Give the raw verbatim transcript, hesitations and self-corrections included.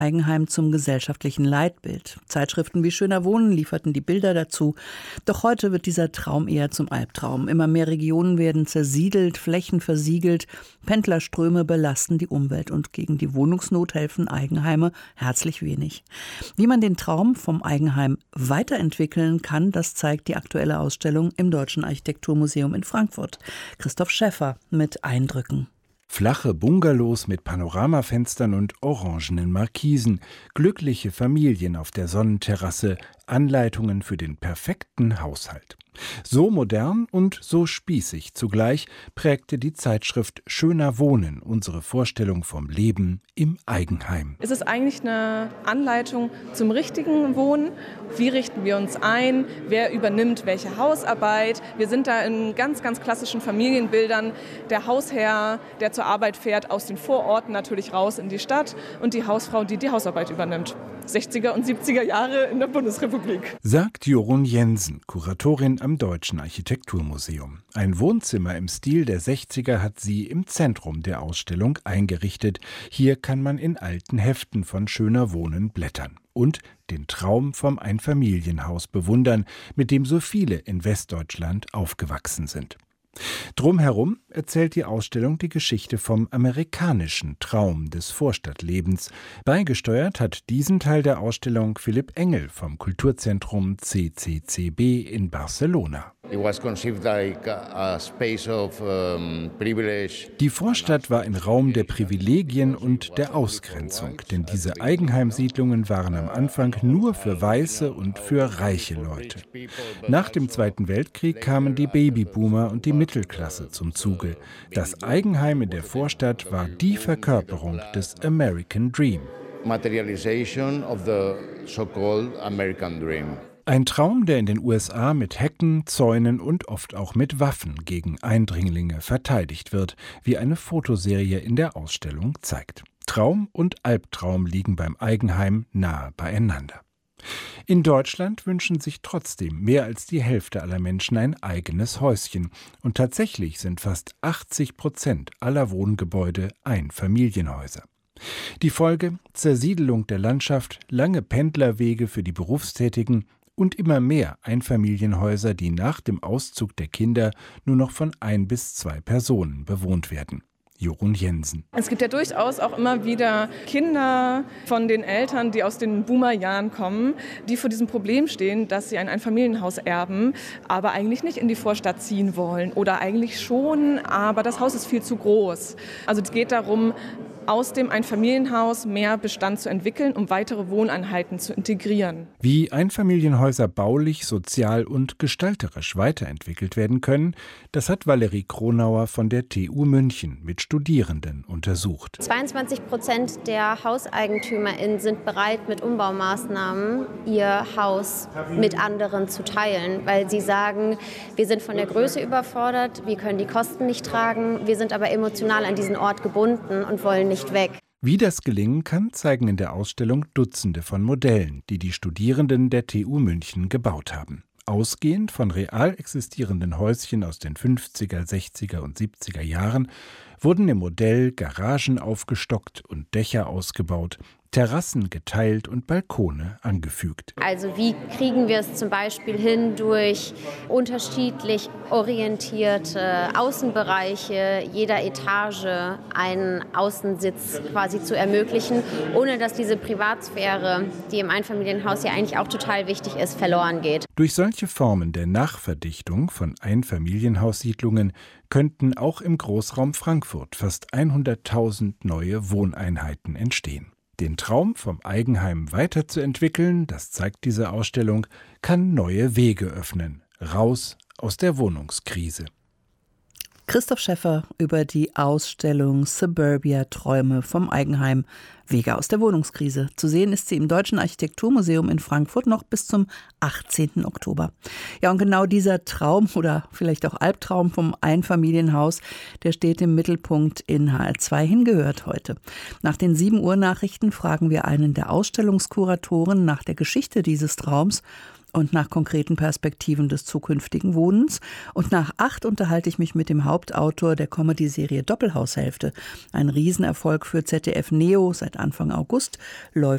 Eigenheim zum gesellschaftlichen Leitbild. Zeitschriften wie Schöner Wohnen lieferten die Bilder dazu. Doch heute wird dieser Traum eher zum Albtraum. Immer mehr Regionen werden zersiedelt, Flächen versiegelt, Pendlerströme belasten die Umwelt und gegen die Wohnungsnot helfen Eigenheime herzlich wenig. Wie man den Traum vom Eigenheim weiterentwickeln kann, das zeigt die aktuelle Ausstellung im Deutschen Architekturmuseum in Frankfurt. Christoph Schäffer mit Eindrücken. Flache Bungalows mit Panoramafenstern und orangenen Markisen, glückliche Familien auf der Sonnenterrasse, Anleitungen für den perfekten Haushalt. So modern und so spießig zugleich prägte die Zeitschrift Schöner Wohnen unsere Vorstellung vom Leben im Eigenheim. Es ist eigentlich eine Anleitung zum richtigen Wohnen. Wie richten wir uns ein? Wer übernimmt welche Hausarbeit? Wir sind da in ganz, ganz klassischen Familienbildern. Der Hausherr, der zur Arbeit fährt, aus den Vororten natürlich raus in die Stadt und die Hausfrau, die die Hausarbeit übernimmt. sechziger und siebziger Jahre in der Bundesrepublik. Sagt Jorun Jensen, Kuratorin am Deutschen Architekturmuseum. Ein Wohnzimmer im Stil der sechziger hat sie im Zentrum der Ausstellung eingerichtet. Hier kann man in alten Heften von Schöner Wohnen blättern und den Traum vom Einfamilienhaus bewundern, mit dem so viele in Westdeutschland aufgewachsen sind. Drumherum erzählt die Ausstellung die Geschichte vom amerikanischen Traum des Vorstadtlebens. Beigesteuert hat diesen Teil der Ausstellung Philipp Engel vom Kulturzentrum C C C B in Barcelona. Die Vorstadt war ein Raum der Privilegien und der Ausgrenzung, denn diese Eigenheimsiedlungen waren am Anfang nur für Weiße und für reiche Leute. Nach dem Zweiten Weltkrieg kamen die Babyboomer und die Mittelklasse zum Zuge. Das Eigenheim in der Vorstadt war die Verkörperung des American Dream. Materialization of the so-called American Dream. Ein Traum, der in den U S A mit Hecken, Zäunen und oft auch mit Waffen gegen Eindringlinge verteidigt wird, wie eine Fotoserie in der Ausstellung zeigt. Traum und Albtraum liegen beim Eigenheim nahe beieinander. In Deutschland wünschen sich trotzdem mehr als die Hälfte aller Menschen ein eigenes Häuschen. Und tatsächlich sind fast achtzig Prozent aller Wohngebäude Einfamilienhäuser. Die Folge: Zersiedelung der Landschaft, lange Pendlerwege für die Berufstätigen und immer mehr Einfamilienhäuser, die nach dem Auszug der Kinder nur noch von ein bis zwei Personen bewohnt werden. Jorun Jensen. Es gibt ja durchaus auch immer wieder Kinder von den Eltern, die aus den Boomerjahren kommen, die vor diesem Problem stehen, dass sie ein Einfamilienhaus erben, aber eigentlich nicht in die Vorstadt ziehen wollen oder eigentlich schon, aber das Haus ist viel zu groß. Also es geht darum, aus dem Einfamilienhaus mehr Bestand zu entwickeln, um weitere Wohneinheiten zu integrieren. Wie Einfamilienhäuser baulich, sozial und gestalterisch weiterentwickelt werden können, das hat Valerie Kronauer von der T U München mit Studierenden untersucht. zweiundzwanzig Prozent der HauseigentümerInnen sind bereit, mit Umbaumaßnahmen ihr Haus mit anderen zu teilen, weil sie sagen, wir sind von der Größe überfordert, wir können die Kosten nicht tragen, wir sind aber emotional an diesen Ort gebunden und wollen nicht weg. Wie das gelingen kann, zeigen in der Ausstellung Dutzende von Modellen, die die Studierenden der T U München gebaut haben. Ausgehend von real existierenden Häuschen aus den fünfziger, sechziger und siebziger Jahren wurden im Modell Garagen aufgestockt und Dächer ausgebaut, Terrassen geteilt und Balkone angefügt. Also wie kriegen wir es zum Beispiel hin, durch unterschiedlich orientierte Außenbereiche jeder Etage einen Außensitz quasi zu ermöglichen, ohne dass diese Privatsphäre, die im Einfamilienhaus ja eigentlich auch total wichtig ist, verloren geht. Durch solche Formen der Nachverdichtung von Einfamilienhaussiedlungen könnten auch im Großraum Frankfurt fast hunderttausend neue Wohneinheiten entstehen. Den Traum vom Eigenheim weiterzuentwickeln, das zeigt diese Ausstellung, kann neue Wege öffnen. Raus aus der Wohnungskrise. Christoph Schäffer über die Ausstellung Suburbia Träume vom Eigenheim, Wege aus der Wohnungskrise. Zu sehen ist sie im Deutschen Architekturmuseum in Frankfurt noch bis zum achtzehnten Oktober. Ja, und genau dieser Traum oder vielleicht auch Albtraum vom Einfamilienhaus, der steht im Mittelpunkt in H L zwei hingehört heute. Nach den sieben Uhr Nachrichten fragen wir einen der Ausstellungskuratoren nach der Geschichte dieses Traums und nach konkreten Perspektiven des zukünftigen Wohnens. Und nach acht unterhalte ich mich mit dem Hauptautor der Comedy-Serie Doppelhaushälfte. Ein Riesenerfolg für Z D F Neo seit Anfang August, läuft